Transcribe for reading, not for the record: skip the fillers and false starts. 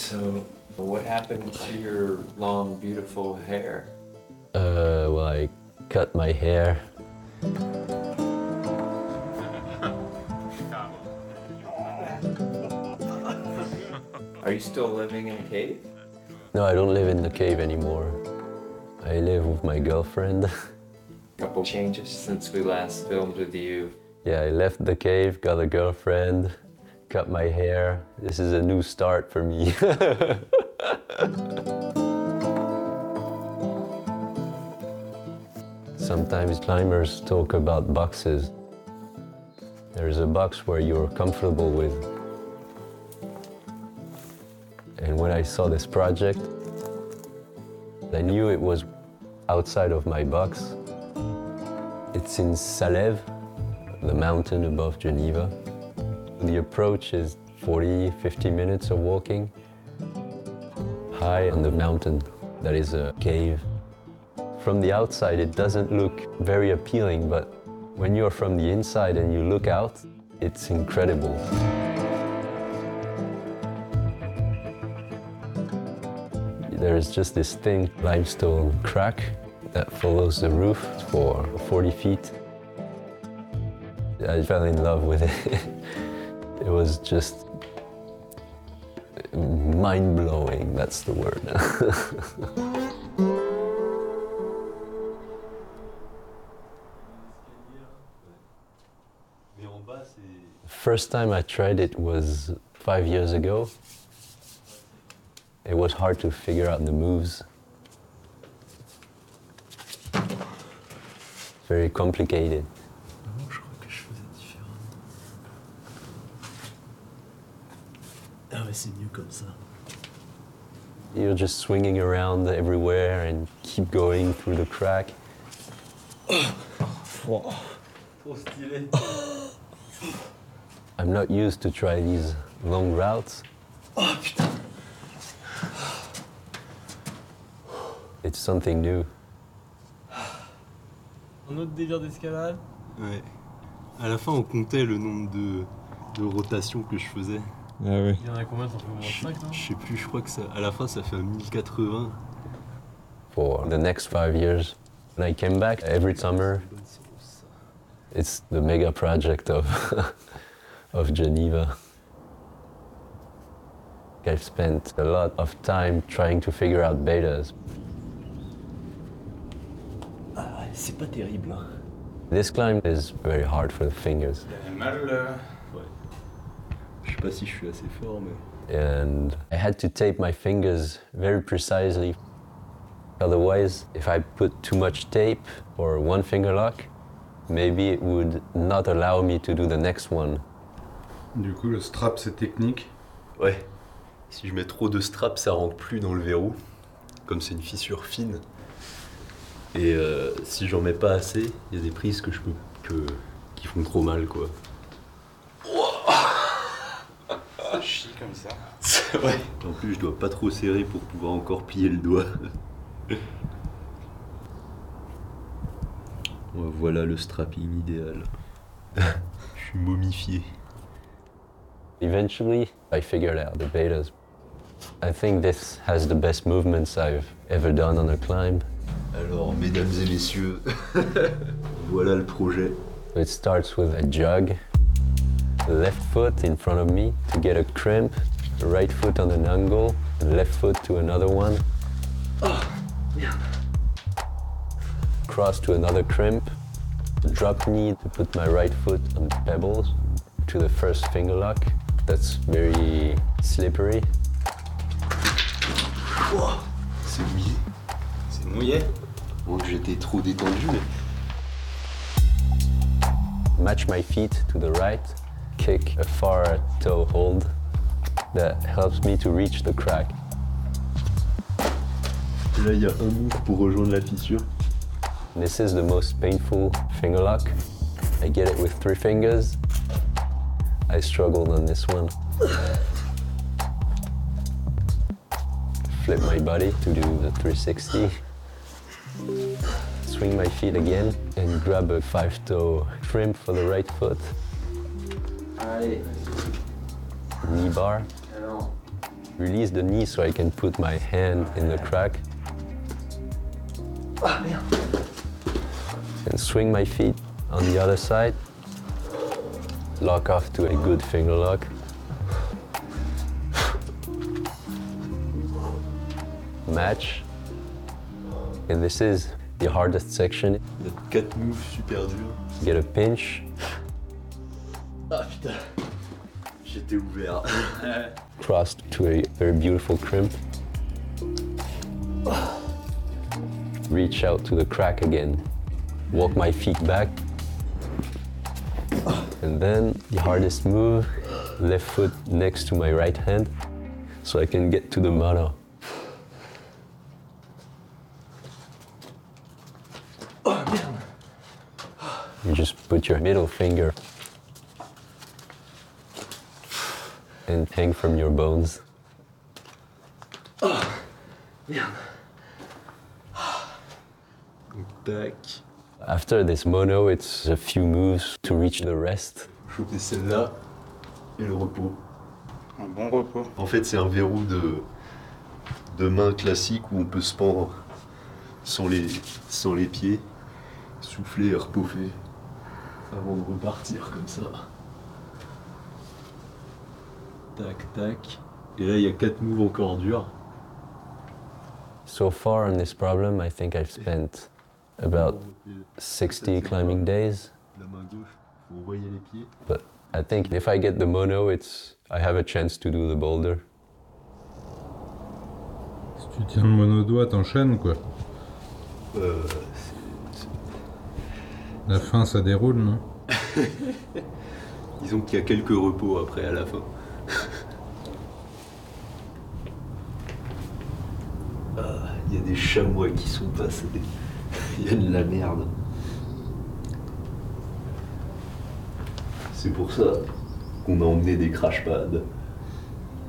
So, what happened to your long, beautiful hair? Well, I cut my hair. Are you still living in a cave? No, I don't live in the cave anymore. I live with my girlfriend. Couple changes since we last filmed with you. Yeah, I left the cave, got a girlfriend, cut my hair. This is a new start for me. Sometimes climbers talk about boxes. There's a box where you're comfortable with. And when I saw this project, I knew it was outside of my box. It's in Salève, the mountain above Geneva. The approach is 40-50 minutes of walking. High on the mountain, that is a cave. From the outside, it doesn't look very appealing, but when you're from the inside and you look out, it's incredible. There's just this thin limestone crack that follows the roof for 40 feet. I fell in love with it. It was just mind-blowing, that's the word. First time I tried it was 5 years ago. It was hard to figure out the moves. Very complicated. Je crois que je faisais différemment. Ah ouais, c'est mieux comme ça. You're just swinging around everywhere and keep going through the crack. Trop stylé. I'm not used to try these long routes. Oh putain. It's something new. Un autre délire d'escalade. Ouais. À la fin, on comptait le nombre de rotations que je faisais. Ah ouais. Il y en a combien? Ça fait au moins 5, non? Je sais plus, je crois que ça, à la fin, ça fait un 1080. For the next 5 years. When I came back every summer, it's the mega project of, of Geneva. I've spent a lot of time trying to figure out betas. Ah ouais, c'est pas terrible. Hein. This climb is very hard for the fingers. Ouais. Je sais pas si je suis assez fort, mais... And I had to tape my fingers very precisely. Otherwise, if I put too much tape or one finger lock, maybe it would not allow me to do the next one. Du coup, le strap, c'est technique. Ouais. Si je mets trop de straps, ça rentre plus dans le verrou. Comme c'est une fissure fine. Et si j'en mets pas assez, il y a des prises qui font trop mal, quoi. Ça chie comme ça. Ouais. En plus, je dois pas trop serrer pour pouvoir encore plier le doigt. Voilà le strapping idéal. Je suis momifié. Eventually, I figured out the betas. I think this has the best movements I've ever done on a climb. Alors, mesdames et messieurs, voilà le projet. It starts with a jog, the left foot in front of me to get a crimp, the right foot on an angle, the left foot to another one. Oh, merde. Cross to another crimp, drop knee to put my right foot on the pebbles, to the first finger lock. That's very slippery. Oh, c'est mouillé. C'est mouillé. Bon, que j'étais trop détendu, mais... Match my feet to the right, kick a far toe hold that helps me to reach the crack. Là, il y a un move pour rejoindre la fissure. This is the most painful finger lock. I get it with 3 fingers. I struggled on this one. Flip my body to do the 360. Swing my feet again and grab a 5-toe crimp for the right foot. Allez. Knee bar. Alors. Release the knee so I can put my hand in the crack. Ah merde. And swing my feet on the other side. Lock off to a good finger lock. Match. And this is the hardest section. Il y a 4 moves super durs. Get a pinch, Ah putain, j'étais ouvert. crossed to a very beautiful crimp. Reach out to the crack again. Walk my feet back. And then the hardest move, left foot next to my right hand, so I can get to the mono. Oh merde. You just put your middle finger and hang from your bones. Merde. Tac. After this mono, it's a few moves to reach the rest. Choper celle-là et le repos. Un bon repos. En fait, c'est un verrou de main classique où on peut se pendre sans les pieds, souffler et repoffer avant de repartir comme ça. Tac, tac. Et là, il y a 4 moves encore durs. So far on this problem, I think I've spent about 60 climbing days. La main gauche, faut envoyer les pieds. But I think if I get the mono, I have a chance to do the boulder. Si tu tiens le monodoigt, t'enchaînes quoi. La fin, ça déroule, non? Disons qu'il y a quelques repos après à la fin. Il y a des chamois qui sont passés. Il y a de la merde. C'est pour ça qu'on a emmené des crash pads.